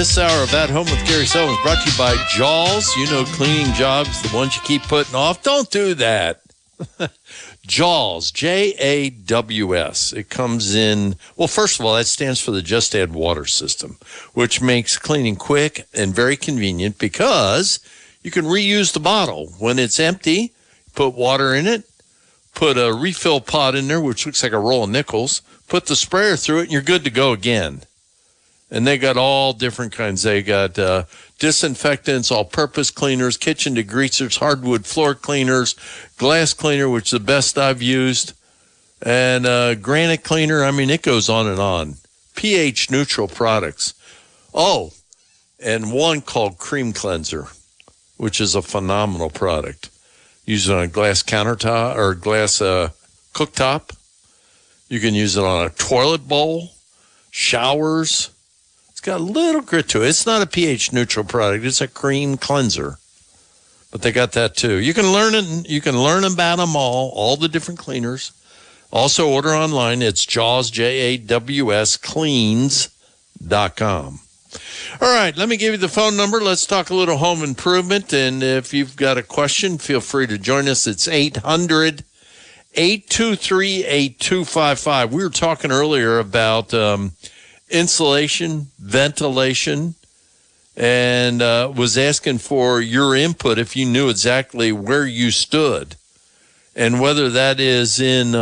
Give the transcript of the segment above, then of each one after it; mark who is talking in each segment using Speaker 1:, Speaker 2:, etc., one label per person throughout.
Speaker 1: this hour of At Home with Gary Sullivan is brought to you by Jaws. You know, cleaning jobs, the ones you keep putting off. Don't do that. Jaws, Jaws. It comes in, well, first of all, that stands for the Just Add Water system, which makes cleaning quick and very convenient because you can reuse the bottle. When it's empty, put water in it, put a refill pot in there, which looks like a roll of nickels, put the sprayer through it, and you're good to go again. And they got all different kinds. They got disinfectants, all-purpose cleaners, kitchen degreasers, hardwood floor cleaners, glass cleaner, which is the best I've used, and granite cleaner. I mean, it goes on and on. pH-neutral products. Oh, and one called Cream Cleanser, which is a phenomenal product. Use it on a glass countertop or glass cooktop. You can use it on a toilet bowl, showers. Got a little grit to it. It's not a pH neutral product. It's a cream cleanser. But they got that too. You can learn it. You can learn about them all the different cleaners. Also order online. It's Jaws, Jaws, cleans.com. All right, let me give you the phone number. Let's talk a little home improvement. And if you've got a question, feel free to join us. It's 800-823-8255. We were talking earlier about insulation, ventilation, and was asking for your input if you knew exactly where you stood and whether that is in,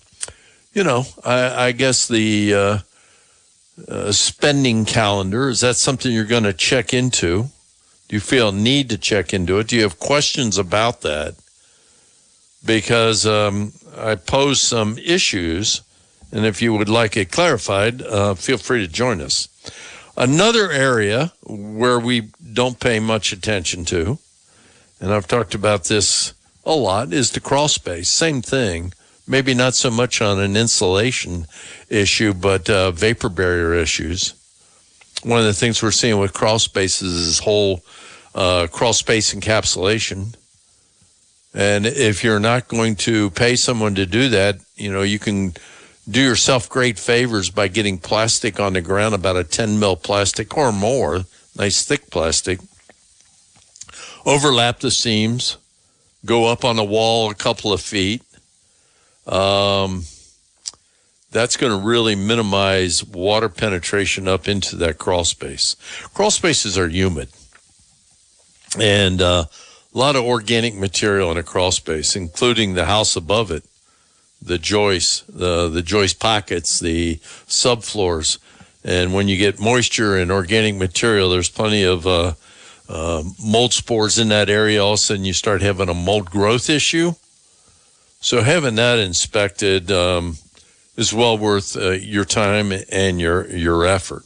Speaker 1: I guess the spending calendar. Is that something you're going to check into? Do you feel a need to check into it? Do you have questions about that? Because I posed some issues. And if you would like it clarified, feel free to join us. Another area where we don't pay much attention to, and I've talked about this a lot, is the crawl space. Same thing. Maybe not so much on an insulation issue, but vapor barrier issues. One of the things we're seeing with crawl spaces is this whole crawl space encapsulation. And if you're not going to pay someone to do that, you can do yourself great favors by getting plastic on the ground, about a 10 mil plastic or more, nice thick plastic. Overlap the seams, go up on the wall a couple of feet. That's going to really minimize water penetration up into that crawl space. Crawl spaces are humid. And a lot of organic material in a crawl space, including the house above it. The joists, the joist pockets, the subfloors. And when you get moisture and organic material, there's plenty of mold spores in that area. All of a sudden, you start having a mold growth issue. So having that inspected is well worth your time and your effort.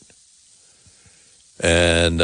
Speaker 1: And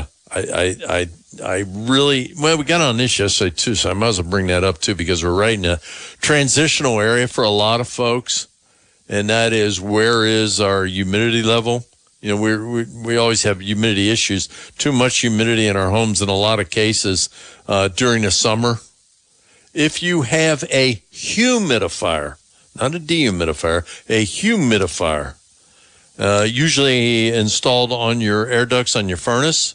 Speaker 1: I really, we got on this yesterday too, so I might as well bring that up too, because we're right in a transitional area for a lot of folks, and that is, where is our humidity level? We always have humidity issues, too much humidity in our homes in a lot of cases during the summer. If you have a humidifier, not a dehumidifier, a humidifier, usually installed on your air ducts on your furnace,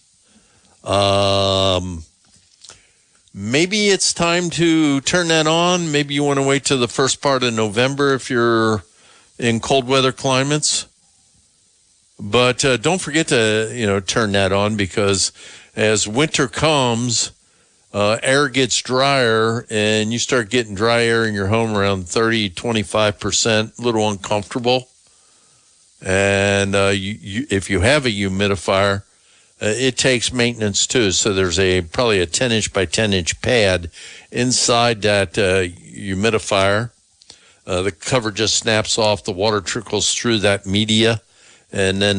Speaker 1: maybe it's time to turn that on. Maybe you want to wait till the first part of November if you're in cold weather climates. But don't forget to, turn that on, because as winter comes, air gets drier and you start getting dry air in your home around 30-25%, a little uncomfortable. And if you have a humidifier, it takes maintenance too. So there's probably a 10-inch by 10-inch pad inside that humidifier. The cover just snaps off. The water trickles through that media, and then